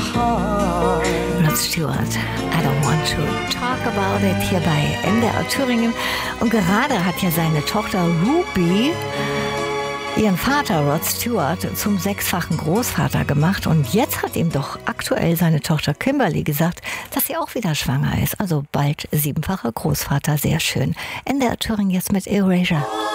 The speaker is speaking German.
heart. Rod Stewart, I don't want to talk about it, hier bei NDR Thüringen. Und gerade hat ja seine Tochter Ruby ihren Vater Rod Stewart zum 6-fachen Großvater gemacht. Und jetzt hat ihm doch aktuell seine Tochter Kimberly gesagt, dass sie auch wieder schwanger ist. Also bald 7-facher Großvater, sehr schön. NDR Thüringen jetzt mit Erasure.